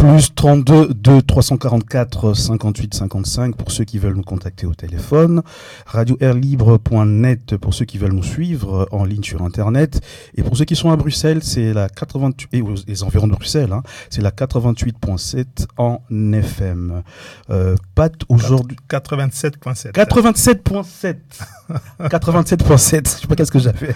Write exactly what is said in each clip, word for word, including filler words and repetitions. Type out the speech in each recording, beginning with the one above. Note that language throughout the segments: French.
Plus trente-deux deux trois cent quarante-quatre cinquante-huit cinquante-cinq pour ceux qui veulent nous contacter au téléphone. radio air libre point net pour ceux qui veulent nous suivre en ligne sur Internet. Et pour ceux qui sont à Bruxelles, c'est la quatre-vingt-huit, et les environs de Bruxelles, hein, c'est la quatre-vingt-huit point sept en F M. Euh, Pat, aujourd'hui... quatre-vingt-sept point sept. quatre-vingt-sept point sept. quatre-vingt-sept point sept. Je sais pas qu'est-ce que j'avais.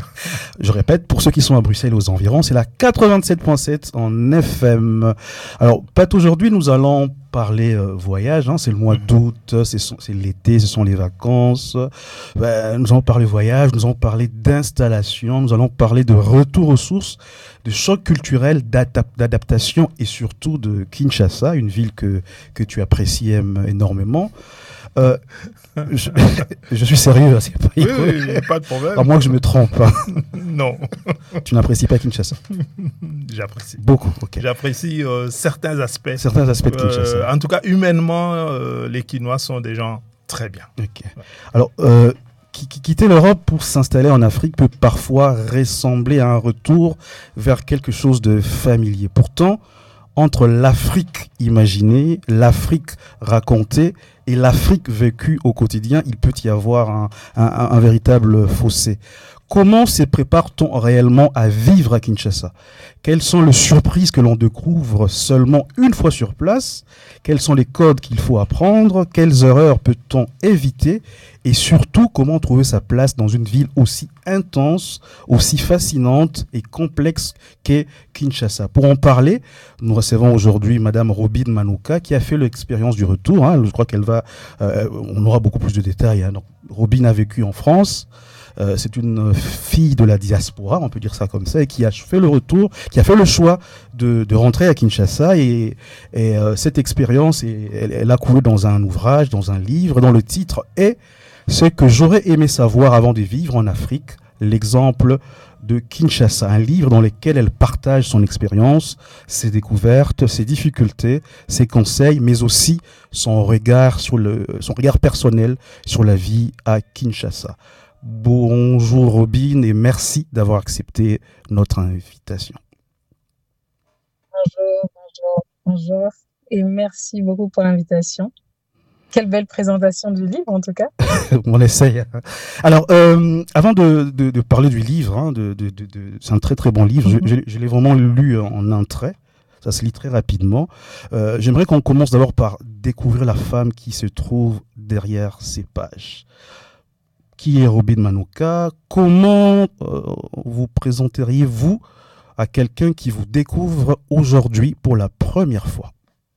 Je répète, pour ceux qui sont à Bruxelles et aux environs, c'est la quatre-vingt-sept point sept en F M. Alors, Pat, aujourd'hui, nous allons parler euh, voyage. Hein, c'est le mois d'août, c'est, son, c'est l'été, ce sont les vacances. Ben, nous allons parler voyage, nous allons parler d'installation, nous allons parler de retour aux sources, de choc culturel, d'adap- d'adaptation et surtout de Kinshasa, une ville que, que tu apprécies énormément. Euh, je, je suis sérieux, c'est pas, oui, oui, pas de problème. À moins que je me trompe. Hein. Non. Tu n'apprécies pas Kinshasa? J'apprécie. Beaucoup, ok. J'apprécie euh, certains aspects. Certains aspects de Kinshasa. Euh, en tout cas, humainement, euh, les Kinois sont des gens très bien. Ok. Alors, euh, quitter l'Europe pour s'installer en Afrique peut parfois ressembler à un retour vers quelque chose de familier. Pourtant, entre l'Afrique imaginée, l'Afrique racontée et l'Afrique vécue au quotidien, il peut y avoir un, un, un véritable fossé. Comment se prépare-t-on réellement à vivre à Kinshasa? Quelles sont les surprises que l'on découvre seulement une fois sur place? Quels sont les codes qu'il faut apprendre? Quelles erreurs peut-on éviter? Et surtout, comment trouver sa place dans une ville aussi intense, aussi fascinante et complexe qu'est Kinshasa? Pour en parler, nous recevons aujourd'hui Madame Robin Manouka qui a fait l'expérience du retour. Hein. Je crois qu'elle va, euh, on aura beaucoup plus de détails. Hein. Donc, Robin a vécu en France. Euh, c'est une fille de la diaspora, on peut dire ça comme ça, et qui a fait le retour, qui a fait le choix de, de rentrer à Kinshasa. Et, et euh, cette expérience, et, elle, elle a coulé dans un ouvrage, dans un livre, dont le titre est « Ce que j'aurais aimé savoir avant de vivre en Afrique, l'exemple de Kinshasa », un livre dans lequel elle partage son expérience, ses découvertes, ses difficultés, ses conseils, mais aussi son regard, sur le, son regard personnel sur la vie à Kinshasa. Bonjour Robin et merci d'avoir accepté notre invitation. Bonjour, bonjour, bonjour et merci beaucoup pour l'invitation. Quelle belle présentation du livre en tout cas. On essaye. Alors, euh, avant de, de, de parler du livre, hein, de, de, de, de, c'est un très très bon livre, mm-hmm. je, je, je l'ai vraiment lu en un trait. Ça se lit très rapidement. Euh, j'aimerais qu'on commence d'abord par découvrir la femme qui se trouve derrière ces pages. Qui est Robin Manouka? Comment euh, vous présenteriez-vous à quelqu'un qui vous découvre aujourd'hui pour la première fois?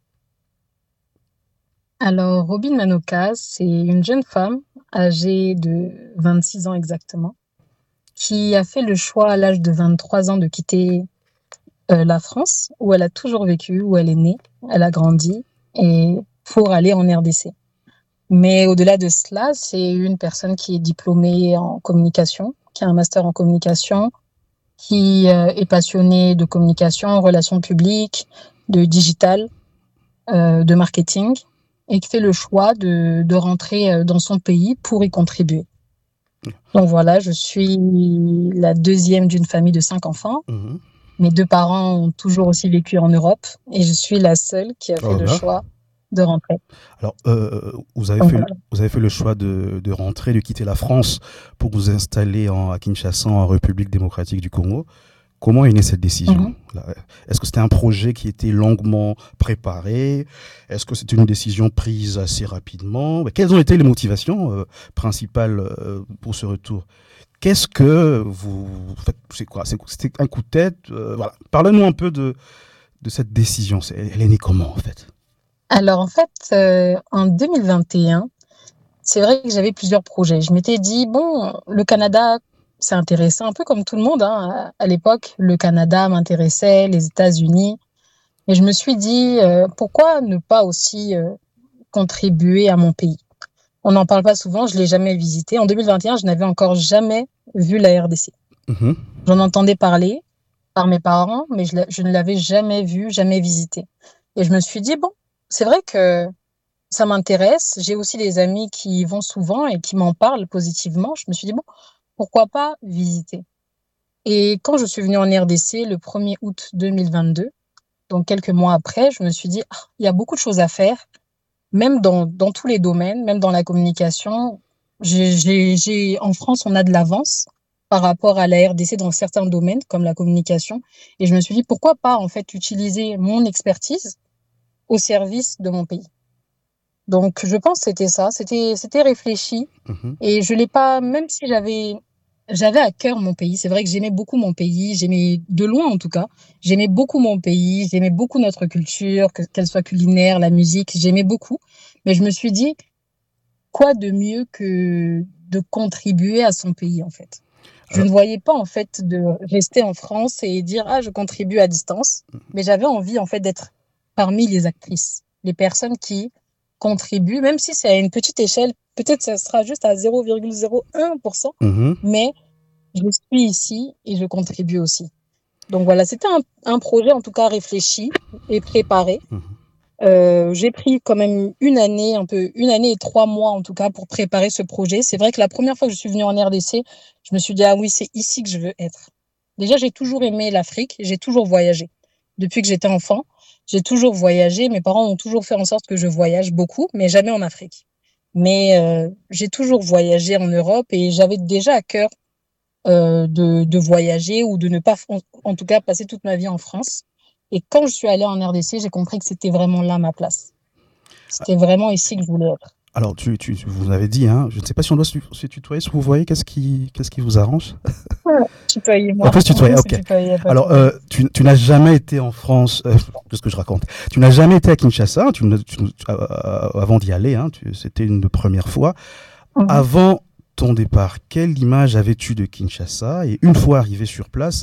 Alors, Robin Manouka, c'est une jeune femme âgée de vingt-six ans exactement, qui a fait le choix à l'âge de vingt-trois ans de quitter euh, la France, où elle a toujours vécu, où elle est née, elle a grandi, et pour aller en R D C. Mais au-delà de cela, c'est une personne qui est diplômée en communication, qui a un master en communication, qui euh, est passionnée de communication, relations publiques, de digital, euh, de marketing, et qui fait le choix de, de rentrer dans son pays pour y contribuer. Donc voilà, je suis la deuxième d'une famille de cinq enfants. Mmh. Mes deux parents ont toujours aussi vécu en Europe, et je suis la seule qui a fait oh le choix de rentrer. Alors, euh, vous, avez fait, voilà. vous avez fait le choix de, de rentrer, de quitter la France pour vous installer en, à Kinshasa, en République démocratique du Congo. Comment est née cette décision? Mm-hmm. Est-ce que c'était un projet qui était longuement préparé? Est-ce que c'était une décision prise assez rapidement? Quelles ont été les motivations euh, principales euh, pour ce retour? Qu'est-ce que vous faites? C'est quoi? C'était un coup de tête? euh, voilà. Parlez-nous un peu de, de cette décision. Elle est née comment, en fait? Alors, en fait, euh, en deux mille vingt et un, c'est vrai que j'avais plusieurs projets. Je m'étais dit, bon, le Canada, c'est intéressant, un peu comme tout le monde. Hein. À l'époque, le Canada m'intéressait, les États-Unis. Et je me suis dit, euh, pourquoi ne pas aussi euh, contribuer à mon pays? On n'en parle pas souvent, je ne l'ai jamais visité. En deux mille vingt et un, je n'avais encore jamais vu la R D C. Mmh. J'en entendais parler par mes parents, mais je, je ne l'avais jamais vu, jamais visité. Et je me suis dit, bon, c'est vrai que ça m'intéresse. J'ai aussi des amis qui y vont souvent et qui m'en parlent positivement. Je me suis dit, bon, pourquoi pas visiter? Et quand je suis venue en R D C le premier août deux mille vingt-deux, Donc, quelques mois après, je me suis dit, ah, il y a beaucoup de choses à faire, même dans, dans tous les domaines, même dans la communication. J'ai, j'ai, j'ai, en France, on a de l'avance par rapport à la R D C dans certains domaines, comme la communication. Et je me suis dit, pourquoi pas, en fait, utiliser mon expertise au service de mon pays. Donc, je pense que c'était ça. C'était, c'était réfléchi. Mhm. Et je l'ai pas, même si j'avais, j'avais à cœur mon pays. C'est vrai que j'aimais beaucoup mon pays. J'aimais, de loin en tout cas, j'aimais beaucoup mon pays. J'aimais beaucoup notre culture, que, qu'elle soit culinaire, la musique. J'aimais beaucoup. Mais je me suis dit, quoi de mieux que de contribuer à son pays, en fait. Je Alors, ne voyais pas, en fait, de rester en France et dire, ah, je contribue à distance. Mais j'avais envie, en fait, d'être parmi les actrices, les personnes qui contribuent, même si c'est à une petite échelle, peut-être ça sera juste à zéro virgule zéro un pour cent, mhm. mais je suis ici et je contribue aussi. Donc voilà, c'était un, un projet en tout cas réfléchi et préparé. Mhm. Euh, j'ai pris quand même une année, un peu une année et trois mois en tout cas pour préparer ce projet. C'est vrai que la première fois que je suis venue en R D C, je me suis dit ah oui, c'est ici que je veux être. Déjà, j'ai toujours aimé l'Afrique, j'ai toujours voyagé. Depuis que j'étais enfant, j'ai toujours voyagé. Mes parents ont toujours fait en sorte que je voyage beaucoup, mais jamais en Afrique. Mais euh, j'ai toujours voyagé en Europe et j'avais déjà à cœur euh, de, de voyager ou de ne pas, en, en tout cas, passer toute ma vie en France. Et quand je suis allée en R D C, j'ai compris que c'était vraiment là ma place. C'était vraiment ici que je voulais être. Alors, tu, tu, vous avez dit, hein, je ne sais pas si on doit se, se tutoyer, si vous voyez, qu'est-ce qui, qu'est-ce qui vous arrange? Tutoyez-moi. On peut se tutoyer, ok. Tutoyer, Alors, euh, tu, tu n'as jamais été en France, euh, de ce que je raconte, tu n'as jamais été à Kinshasa, tu, tu, euh, avant d'y aller, hein, tu, c'était une première fois. Mm-hmm. Avant ton départ, quelle image avais-tu de Kinshasa? Et une fois arrivé sur place,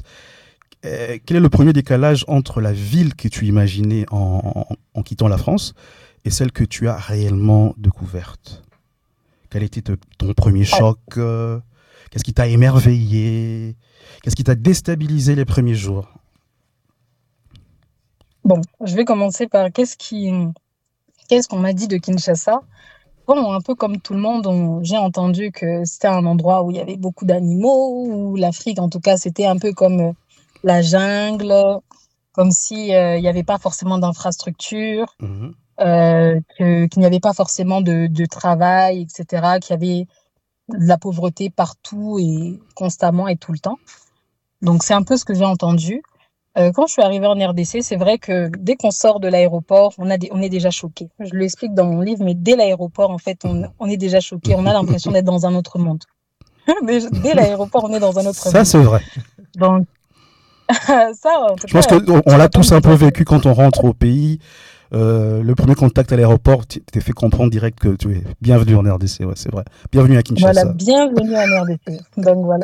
euh, quel est le premier décalage entre la ville que tu imaginais en, en, en quittant la France et celle que tu as réellement découverte? Quel était te, ton premier choc? euh, Qu'est-ce qui t'a émerveillé? Qu'est-ce qui t'a déstabilisé les premiers jours? Bon, je vais commencer par qu'est-ce qui, qu'est-ce qu'on m'a dit de Kinshasa? Bon, un peu comme tout le monde, on, j'ai entendu que c'était un endroit où il y avait beaucoup d'animaux, où l'Afrique, en tout cas, c'était un peu comme euh, la jungle, comme si euh, il n'y avait pas forcément d'infrastructure, Mhm. euh, que, qu'il n'y avait pas forcément de, de travail, et cetera, qu'il y avait de la pauvreté partout et constamment et tout le temps. Donc, c'est un peu ce que j'ai entendu. Euh, quand je suis arrivée en R D C, c'est vrai que dès qu'on sort de l'aéroport, on, a des, on est déjà choqué. Je l'explique dans mon livre, mais dès l'aéroport, en fait, on, on est déjà choqué. On a l'impression d'être dans un autre monde. dès, dès l'aéroport, on est dans un autre Ça, monde. c'est vrai. Donc, ça, en tout Je pense cas, qu'on on l'a tous un peu vécu quand on rentre au pays. Euh, le premier contact à l'aéroport, tu t'es fait comprendre direct que tu es bienvenu en R D C. Ouais, c'est vrai. Bienvenue à Kinshasa. Voilà, bienvenue en R D C. Donc, voilà.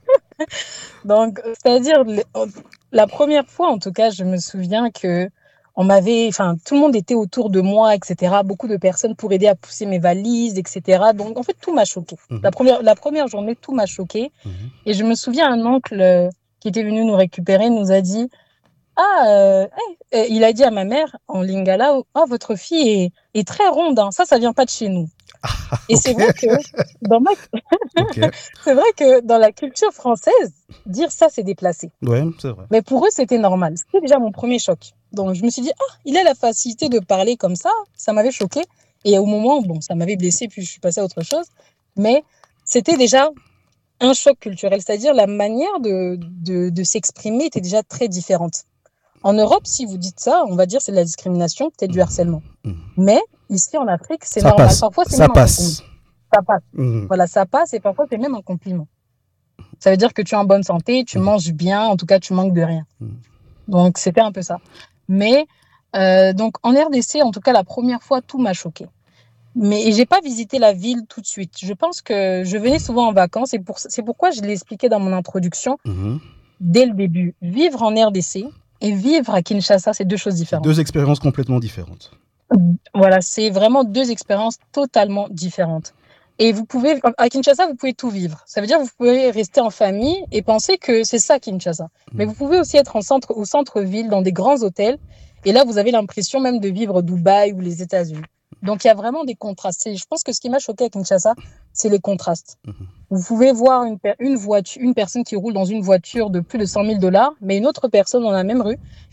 Donc, c'est-à-dire, la première fois, en tout cas, je me souviens que on m'avait, enfin, tout le monde était autour de moi, et cetera. Beaucoup de personnes pour aider à pousser mes valises, et cetera. Donc, en fait, tout m'a choqué. Mhm. La première, la première journée, tout m'a choqué. Mhm. Et je me souviens, un oncle euh, qui était venu nous récupérer nous a dit, ah, euh, hey, il a dit à ma mère en lingala, ah, votre fille est, est très ronde, hein. Ça, ça vient pas de chez nous. Ah, Et ok. c'est vrai que dans ma... Ok. c'est vrai que dans la culture française, dire ça, c'est déplacé. Ouais, c'est vrai. Mais pour eux, c'était normal. C'était déjà mon premier choc. Donc, je me suis dit, ah, il a la facilité de parler comme ça. Ça m'avait choqué. Et au moment, bon, ça m'avait blessé, puis je suis passée à autre chose. Mais c'était déjà un choc culturel. C'est-à-dire la manière de, de, de s'exprimer était déjà très différente. En Europe, si vous dites ça, on va dire c'est de la discrimination, peut-être du harcèlement. Mmh. Mais ici, en Afrique, c'est Ça normal. passe. Parfois, c'est Ça même un compliment. passe. Ça passe. Mmh. Voilà, ça passe et parfois, c'est même un compliment. Ça veut dire que tu es en bonne santé, tu Mmh. manges bien, en tout cas, tu manques de rien. Mmh. Donc, c'était un peu ça. Mais, euh, donc, en R D C, en tout cas, la première fois, tout m'a choqué. Mais et j'ai pas visité la ville tout de suite. Je pense que je venais souvent en vacances et pour, c'est pourquoi je l'ai expliqué dans mon introduction Mmh. dès le début. Vivre en R D C et vivre à Kinshasa, c'est deux choses différentes. Deux expériences complètement différentes. Voilà, c'est vraiment deux expériences totalement différentes. Et vous pouvez, à Kinshasa, vous pouvez tout vivre. Ça veut dire que vous pouvez rester en famille et penser que c'est ça Kinshasa. Mais vous pouvez aussi être en centre, au centre-ville, dans des grands hôtels. Et là, vous avez l'impression même de vivre Dubaï ou les États-Unis. Donc, il y a vraiment des contrastes. Et je pense que ce qui m'a choqué à Kinshasa, c'est les contrastes. Mmh. Vous pouvez voir une, une, voiture, une personne qui roule dans une voiture de plus de cent mille dollars, mais une autre personne dans la même rue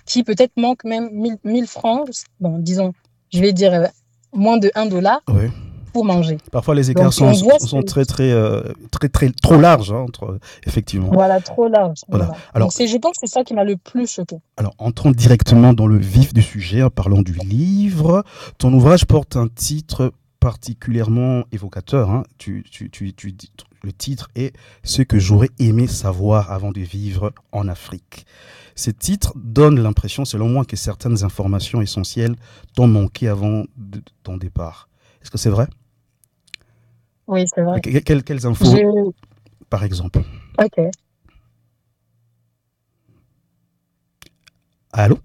qui peut-être manque même mille mille francs, bon, disons, je vais dire euh, moins de un dollar Oui. pour manger. Parfois, les écarts Donc, sont, on voit sont ce- très, très, euh, très, très, trop larges, hein, entre, effectivement. Voilà, trop large. Voilà. Voilà. Alors, Donc, c'est, je pense que c'est ça qui m'a le plus choqué. Alors, entrons directement dans le vif du sujet, en parlant du livre. Ton ouvrage porte un titre particulièrement évocateur. Hein. Tu, tu, tu, tu, dis- le titre est « Ce que j'aurais aimé savoir avant de vivre en Afrique ». Ce titre donne l'impression, selon moi, que certaines informations essentielles t'ont manqué avant de, ton départ. Est-ce que c'est vrai? Oui, c'est vrai. Que- quelles, quelles infos, Je... par exemple? Ok. Allô?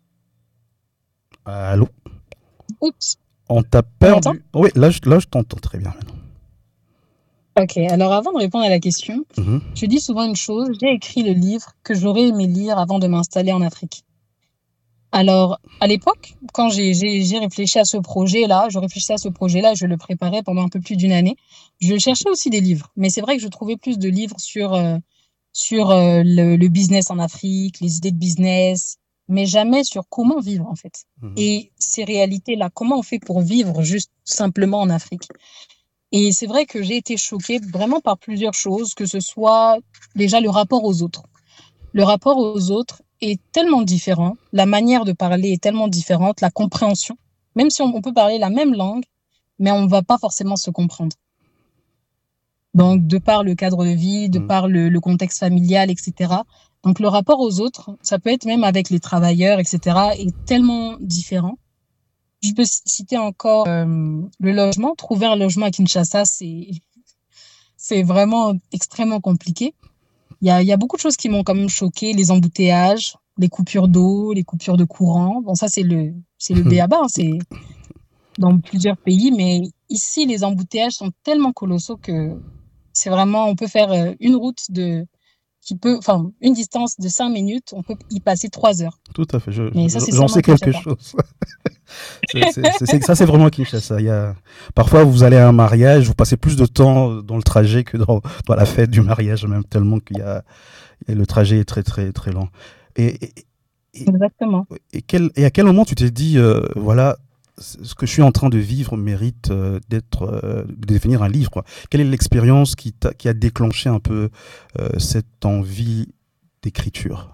Allô? Oups. On t'a On m'entend? perdu? Oui, là, je, là, je t'entends très bien maintenant. Ok. Alors, avant de répondre à la question, Mhm. je dis souvent une chose. J'ai écrit le livre que j'aurais aimé lire avant de m'installer en Afrique. Alors, à l'époque, quand j'ai, j'ai, j'ai réfléchi à ce projet-là, je réfléchissais à ce projet-là, je le préparais pendant un peu plus d'une année. Je cherchais aussi des livres, mais c'est vrai que je trouvais plus de livres sur, euh, sur euh, le, le business en Afrique, les idées de business, mais jamais sur comment vivre, en fait. Mhm. Et ces réalités-là, comment on fait pour vivre juste simplement en Afrique. Et c'est vrai que j'ai été choquée vraiment par plusieurs choses, que ce soit déjà le rapport aux autres. Le rapport aux autres est tellement différent, la manière de parler est tellement différente, la compréhension, même si on, on peut parler la même langue, mais on ne va pas forcément se comprendre. Donc, de par le cadre de vie, de Mm. par le, le contexte familial, et cetera. Donc, le rapport aux autres, ça peut être même avec les travailleurs, et cetera, est tellement différent. Je peux c- citer encore euh, le logement. Trouver un logement à Kinshasa, c'est c'est vraiment extrêmement compliqué. Il y a, il y a beaucoup de choses qui m'ont quand même choqué, les embouteillages, les coupures d'eau, les coupures de courant. Bon, ça, c'est le, c'est le b a ba, hein, c'est dans plusieurs pays, mais ici, les embouteillages sont tellement colossaux que c'est vraiment, on peut faire euh, une route de, qui peut, enfin, une distance de cinq minutes, on peut y passer trois heures. Tout à fait, je- Mais je- ça, c'est j'en seulement sais quelque Kinshasa. chose. C'est- c'est- c'est- c'est- ça, c'est vraiment Kinshasa. Il y a... Parfois, vous allez à un mariage, vous passez plus de temps dans le trajet que dans, dans la fête du mariage, même tellement qu'il y a... et le trajet est très, très, très lent. Et, et, et, Exactement. et quel- et à quel moment tu t'es dit, euh, voilà, c- ce que je suis en train de vivre mérite euh, d'être, euh, de devenir un livre, quoi. Quelle est l'expérience qui, t'a- qui a déclenché un peu euh, cette envie d'écriture?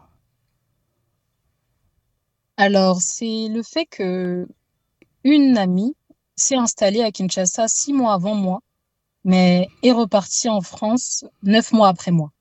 Alors, c'est le fait que une amie s'est installée à Kinshasa six mois avant moi, mais est repartie en France neuf mois après moi.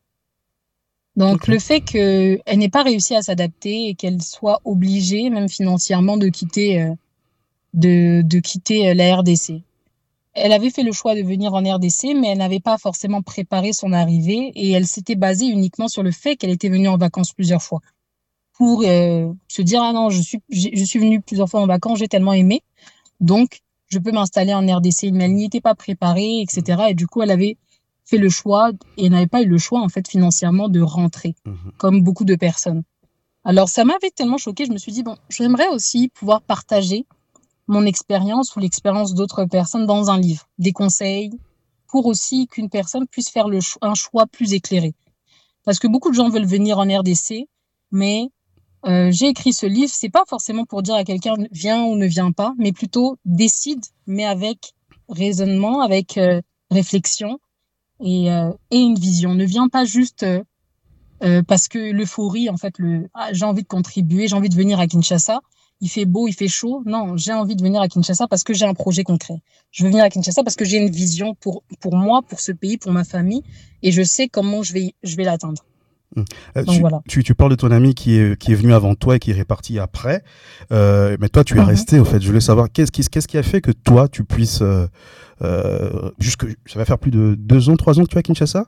Donc, Ok. le fait qu'elle n'ait pas réussi à s'adapter et qu'elle soit obligée, même financièrement, de quitter, euh, de, de quitter euh, la R D C. Elle avait fait le choix de venir en R D C, mais elle n'avait pas forcément préparé son arrivée et elle s'était basée uniquement sur le fait qu'elle était venue en vacances plusieurs fois pour euh, se dire, ah non, je suis, j'ai- je suis venue plusieurs fois en vacances, j'ai tellement aimé, donc je peux m'installer en R D C. Mais elle n'y était pas préparée, et cetera. Et du coup, elle avait fait le choix et n'avait pas eu le choix, en fait, financièrement, de rentrer, Mhm. comme beaucoup de personnes. Alors, ça m'avait tellement choquée, je me suis dit, bon, j'aimerais aussi pouvoir partager mon expérience ou l'expérience d'autres personnes dans un livre, des conseils, pour aussi qu'une personne puisse faire le cho- un choix plus éclairé. Parce que beaucoup de gens veulent venir en R D C, mais euh, j'ai écrit ce livre, c'est pas forcément pour dire à quelqu'un viens ou ne viens pas, mais plutôt décide, mais avec raisonnement, avec euh, réflexion et, euh, et une vision. Ne viens pas juste euh, euh, parce que l'euphorie, en fait, le ah, j'ai envie de contribuer, j'ai envie de venir à Kinshasa. Il fait beau, il fait chaud. Non, j'ai envie de venir à Kinshasa parce que j'ai un projet concret. Je veux venir à Kinshasa parce que j'ai une vision pour, pour moi, pour ce pays, pour ma famille, et je sais comment je vais, je vais l'atteindre. Mm. Euh, Donc tu, voilà. tu, tu parles de ton ami qui est, qui est venu avant toi et qui est reparti après. Euh, mais toi, tu es Mhm. resté, en fait. Je voulais savoir, qu'est-ce qui, qu'est-ce qui a fait que toi, tu puisses... Euh, euh, jusque, ça va faire plus de deux ans, trois ans que tu es à Kinshasa?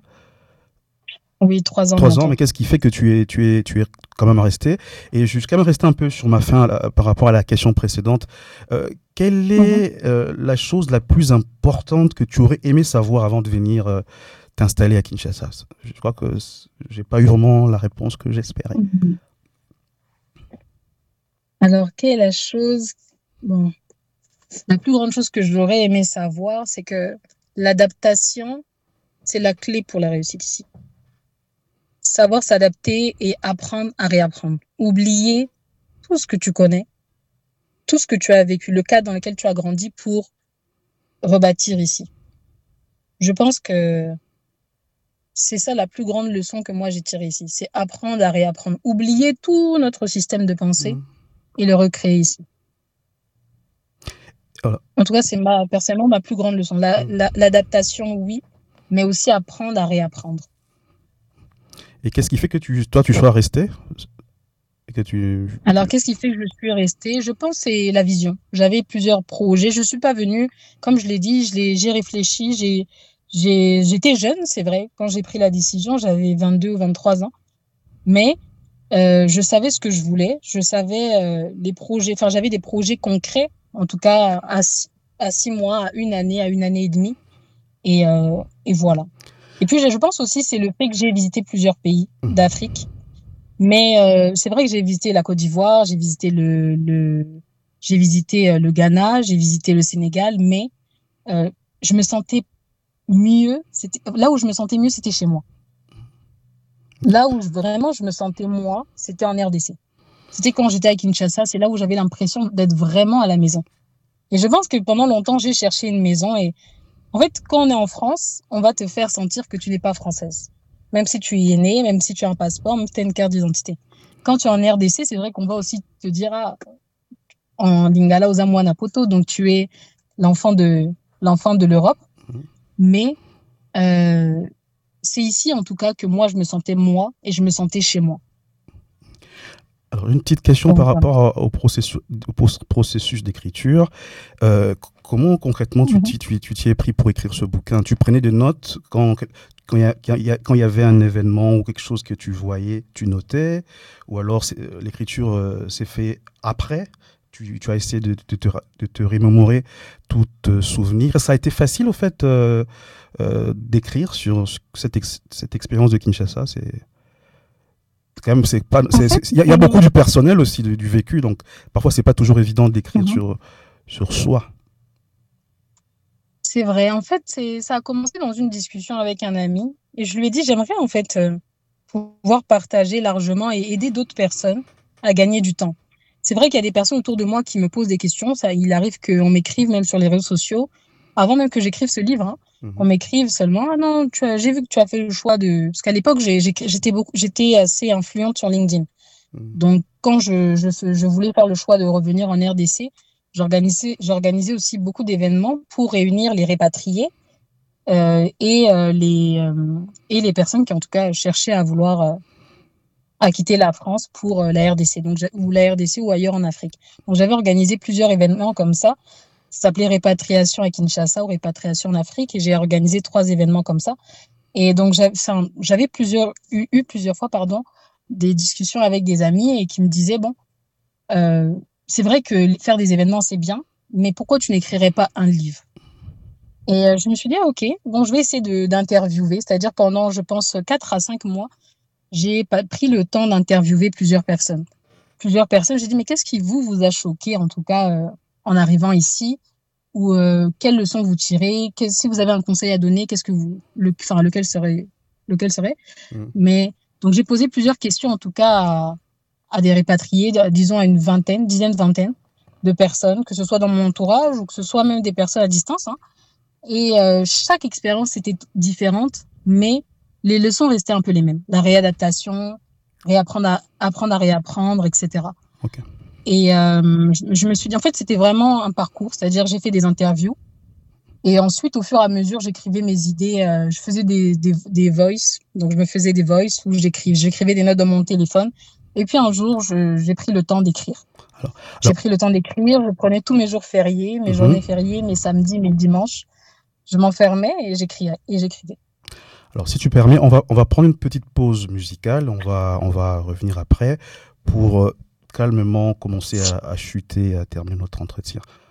Oui, trois ans Trois ans, bientôt. mais qu'est-ce qui fait que tu es, tu es, tu es quand même resté? Et je suis quand même resté un peu sur ma fin là, par rapport à la question précédente. Euh, quelle Mhm. est euh, la chose la plus importante que tu aurais aimé savoir avant de venir euh, t'installer à Kinshasa? Je crois que c- j'ai pas eu vraiment la réponse que j'espérais. Mhm. Alors, quelle est la chose? Bon, la plus grande chose que j'aurais aimé savoir, c'est que l'adaptation, c'est la clé pour la réussite ici. Savoir s'adapter et apprendre à réapprendre. Oublier tout ce que tu connais, tout ce que tu as vécu, le cadre dans lequel tu as grandi pour rebâtir ici. Je pense que c'est ça la plus grande leçon que moi j'ai tirée ici. C'est apprendre à réapprendre. Oublier tout notre système de pensée mmh. et le recréer ici. Voilà. En tout cas, c'est ma, personnellement ma plus grande leçon. La, mmh. la, l'adaptation, oui, mais aussi apprendre à réapprendre. Et qu'est-ce qui fait que tu, toi, tu sois resté que tu... Alors, qu'est-ce qui fait que je suis restée? Je pense que c'est la vision. J'avais plusieurs projets. Je ne suis pas venue, comme je l'ai dit, je l'ai, j'ai réfléchi. J'ai, j'ai, j'étais jeune, c'est vrai. Quand j'ai pris la décision, j'avais vingt-deux ou vingt-trois ans. Mais euh, je savais ce que je voulais. Je savais euh, les projets. Enfin, j'avais des projets concrets, en tout cas à, à six mois, à une année, à une année et demie. Et, euh, et voilà. Et puis, je pense aussi c'est le fait que j'ai visité plusieurs pays d'Afrique. Mais euh, c'est vrai que j'ai visité la Côte d'Ivoire, j'ai visité le, le j'ai visité le Ghana, j'ai visité le Sénégal, mais euh, je me sentais mieux. C'était là où je me sentais mieux, c'était chez moi. Là où je, vraiment je me sentais moi, c'était en R D C. C'était quand j'étais à Kinshasa, c'est là où j'avais l'impression d'être vraiment à la maison. Et je pense que pendant longtemps j'ai cherché une maison et en fait quand on est en France, on va te faire sentir que tu n'es pas française. Même si tu y es né, même si tu as un passeport, même si tu as une carte d'identité. Quand tu es en R D C, c'est vrai qu'on va aussi te dire ah, en Lingala Ozamwana Poto, donc tu es l'enfant de, l'enfant de l'Europe. Mmh. Mais euh, c'est ici, en tout cas, que moi, je me sentais moi et je me sentais chez moi. Alors, une petite question donc, par voilà. rapport au processus, au processus d'écriture. Euh, comment concrètement tu, mmh. tu, tu t'y es pris pour écrire ce bouquin? Tu prenais des notes quand... Quand il, y a, quand il y avait un événement ou quelque chose que tu voyais, tu notais, ou alors l'écriture euh, s'est fait après, tu, tu as essayé de, de, te, de te remémorer tout euh, souvenir. Ça a été facile au fait euh, euh, d'écrire sur cette, ex, cette expérience de Kinshasa. C'est quand même, c'est pas, il y, y a beaucoup du personnel aussi, du, du vécu, donc parfois c'est pas toujours évident d'écrire mm-hmm. sur, sur soi. C'est vrai. En fait, c'est, ça a commencé dans une discussion avec un ami. Et je lui ai dit, j'aimerais en fait euh, pouvoir partager largement et aider d'autres personnes à gagner du temps. C'est vrai qu'il y a des personnes autour de moi qui me posent des questions. Ça, il arrive qu'on m'écrive même sur les réseaux sociaux. Avant même que j'écrive ce livre, hein, mmh. on m'écrive seulement, ah non, tu as, j'ai vu que tu as fait le choix de... Parce qu'à l'époque, j'ai, j'ai, j'étais, beaucoup, j'étais assez influente sur LinkedIn. Mmh. Donc, quand je, je, je voulais faire le choix de revenir en R D C, J'organisais, j'organisais aussi beaucoup d'événements pour réunir les répatriés euh, et, euh, les, euh, et les personnes qui, en tout cas, cherchaient à vouloir euh, à quitter la France pour euh, la R D C, donc, ou la R D C ou ailleurs en Afrique. Donc, j'avais organisé plusieurs événements comme ça. Ça s'appelait Répatriation à Kinshasa ou Répatriation en Afrique et j'ai organisé trois événements comme ça. Et donc, j'avais, enfin, j'avais plusieurs, eu, eu plusieurs fois pardon, des discussions avec des amis et qui me disaient, bon, euh, c'est vrai que faire des événements, c'est bien, mais pourquoi tu n'écrirais pas un livre? Et euh, je me suis dit, ah, ok, bon, je vais essayer de, d'interviewer, c'est-à-dire pendant, je pense, quatre à cinq mois, j'ai pas pris le temps d'interviewer plusieurs personnes. Plusieurs personnes, j'ai dit, mais qu'est-ce qui vous, vous a choqué, en tout cas, euh, en arrivant ici? Ou euh, quelles leçons vous tirez? Si vous avez un conseil à donner, qu'est-ce que vous, le, enfin, lequel serait, lequel serait? Mmh. Mais, donc, j'ai posé plusieurs questions, en tout cas, à, à des répatriés, disons à une vingtaine, dizaine, vingtaine de personnes, que ce soit dans mon entourage ou que ce soit même des personnes à distance. Hein. Et euh, chaque expérience était différente, mais les leçons restaient un peu les mêmes. La réadaptation, réapprendre à, apprendre à réapprendre, et cetera. Okay. Et euh, je, je me suis dit, en fait, c'était vraiment un parcours, c'est-à-dire j'ai fait des interviews. Et ensuite, au fur et à mesure, j'écrivais mes idées. Euh, je faisais des, des, des voices, donc je me faisais des voices où j'écrivais, j'écrivais des notes dans mon téléphone. Et puis un jour, je, j'ai pris le temps d'écrire. Alors, alors... J'ai pris le temps d'écrire, je prenais tous mes jours fériés, mes mm-hmm. journées fériées, mes samedis, mes dimanches. Je m'enfermais et j'écrivais. Et j'écrivais. Alors, si tu permets, on va, on va prendre une petite pause musicale. On va, on va revenir après pour euh, calmement commencer à, à chuter et à terminer notre entretien.